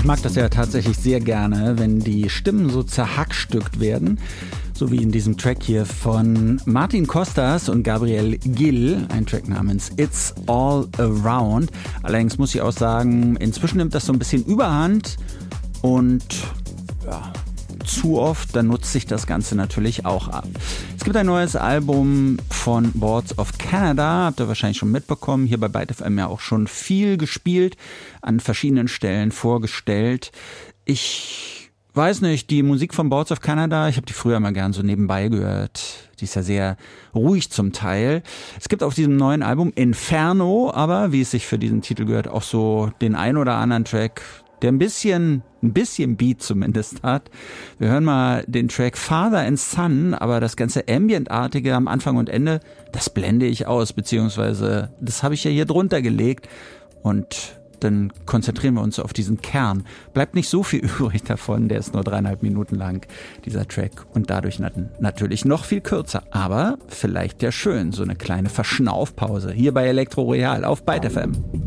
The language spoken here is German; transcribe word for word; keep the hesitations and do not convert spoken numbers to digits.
mag das ja tatsächlich sehr gerne, wenn die Stimmen so zerhackstückt werden. So wie in diesem Track hier von Martin Costas und Gabriel Gil, ein Track namens It's All Around. Allerdings muss ich auch sagen, inzwischen nimmt das so ein bisschen Überhand und ja, zu oft, dann nutzt sich das Ganze natürlich auch ab. Es gibt ein neues Album von Boards of Canada, habt ihr wahrscheinlich schon mitbekommen, hier bei Byte F M ja auch schon viel gespielt, an verschiedenen Stellen vorgestellt. Ich weiß nicht, die Musik von Boards of Canada, ich habe die früher mal gern so nebenbei gehört. Die ist ja sehr ruhig zum Teil. Es gibt auf diesem neuen Album Inferno, aber wie es sich für diesen Titel gehört, auch so den ein oder anderen Track, der ein bisschen, ein bisschen Beat zumindest hat. Wir hören mal den Track Father and Son, aber das ganze Ambient-artige am Anfang und Ende, das blende ich aus, beziehungsweise das habe ich ja hier drunter gelegt und dann konzentrieren wir uns auf diesen Kern. Bleibt nicht so viel übrig davon, der ist nur dreieinhalb Minuten lang, dieser Track. Und dadurch nat- natürlich noch viel kürzer. Aber vielleicht ja schön, so eine kleine Verschnaufpause hier bei Elektro Royal auf Byte F M.